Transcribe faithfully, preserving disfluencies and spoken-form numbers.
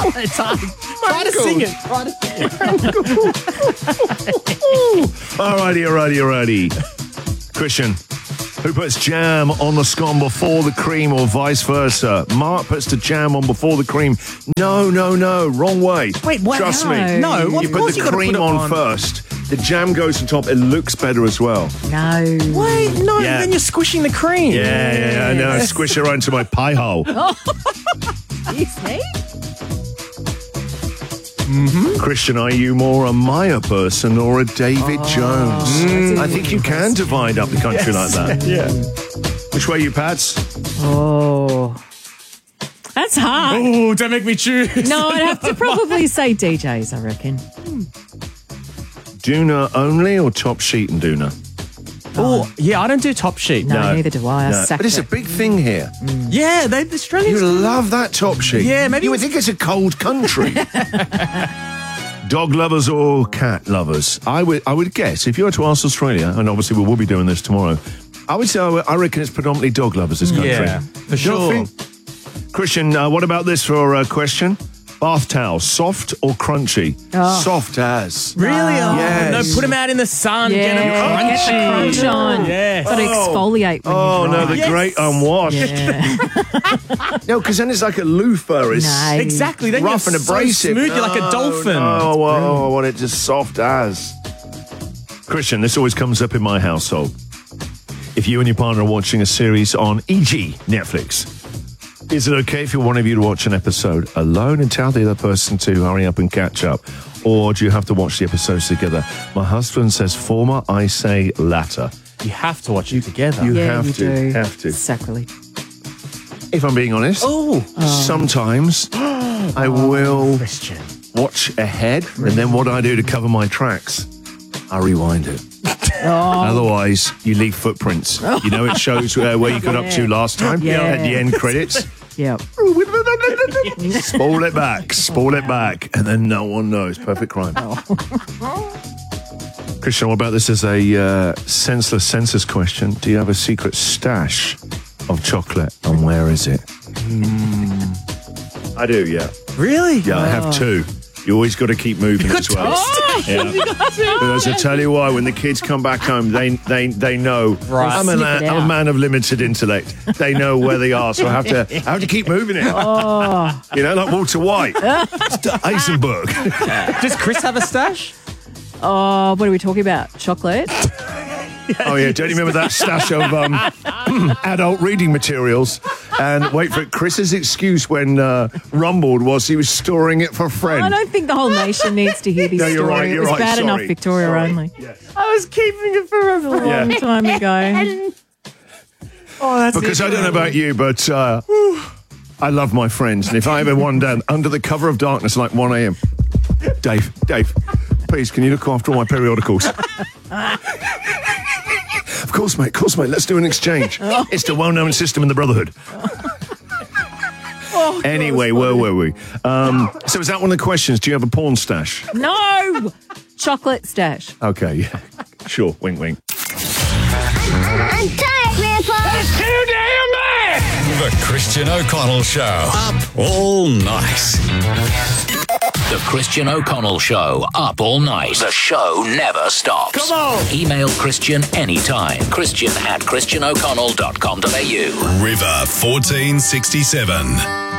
It's hard. Try to sing it. Try to sing it. Alrighty, alrighty, alrighty. Christian, who puts jam on the scone before the cream or vice versa? Mark puts the jam on before the cream. No, no, no. Wrong way. Wait, what? Trust No. me. No, well, you of put course the you gotta cream put it on, on. first. The jam goes on top. It looks better as well. No. Wait, no, Yeah. then you're squishing the cream. Yeah, yeah, yeah. I know. Squish it right into my pie hole. Excuse me? Mm-hmm. Christian, are you more a Maya person or a David Oh, Jones? Mm. I think you can divide up the country like that. Yeah. Which way are you, Pads? Oh. That's hard. Oh, don't make me choose. No, I'd have to probably say D Js, I reckon. Doona only or top sheet and Doona? Oh, yeah, I don't do top sheet. No, No. neither do I. I No. sack But it's a it. big thing here. Yeah, they, the Australians. You love that top sheet. Yeah, maybe You would it's- think it's a cold country. Dog lovers or cat lovers? I would I would guess, if you were to ask Australia, and obviously we will be doing this tomorrow, I would say I, would- I reckon it's predominantly dog lovers, this country. Yeah, for You don't sure. think? Christian, uh, what about this for a question? Bath towel, soft or crunchy? Oh. Soft as. Really? Oh, Yes. No, put them out in the sun. Yeah, get them crunchy. get the crunch on. Yeah. Got to exfoliate when Oh, you no, dry. the Yes. great unwashed. Yeah. No, because then it's like a loofah. It's No. Exactly. Then rough you're and so abrasive. smooth. You're like a No, dolphin. No, oh, oh, I want it just soft as. Christian, this always comes up in my household. If you and your partner are watching a series on for example Netflix, is it okay for one of you to watch an episode alone and tell the other person to hurry up and catch up? Or do you have to watch the episodes together? My husband says former, I say latter. You have to watch it together. You Yeah, have you to, do. have to. Sacrilege. If I'm being honest, Oh, sometimes I will Christian. watch ahead, and then what I do to cover my tracks, I rewind it. Otherwise, you leave footprints. You know, it shows uh, where you got up to last time Yeah. at the end credits. Yeah. Spoil it back, spoil it back, and then no one knows. Perfect crime. Christian, what about this as a uh, senseless census question? Do you have a secret stash of chocolate, and where is it? I do, yeah. Really? Yeah, I have two. You always got to keep moving as well. Yeah. Because I tell you why, when the kids come back home, they they they know. Right. I'm a, Sniff it la- I'm a out. man of limited intellect. They know where they are, so I have to I have to keep moving it. You know, like Walter White, Eisenberg. Does Chris have a stash? Oh, what are we talking about? Chocolate? Oh yeah, don't you remember that stash of um, adult reading materials? And wait for it. Chris's excuse when uh, rumbled was he was storing it for a friend. I don't think the whole nation needs to hear this No, you're story. right, you're it was right, bad sorry. enough Victoria Sorry. only. I was keeping it for a long Yeah. Long time ago. Oh, that's Because I don't know about you, but uh, I love my friends. And if I ever wander down under the cover of darkness like one a.m., Dave, Dave, please, can you look after all my periodicals? Of course, mate. Of course, mate. Let's do an exchange. It's the well-known system in the Brotherhood. Anyway, where were we? Um, so is that one of the questions? Do you have a porn stash? No! Chocolate stash. Okay, yeah. Sure. Wink, wink. I'm tired, Grandpa. Too damn bad! The Christian O'Connell Show. Up all night. The Christian O'Connell Show, up all night. The show never stops. Come on! Email Christian anytime. Christian at christian o'connell dot com dot a u. River fourteen sixty-seven.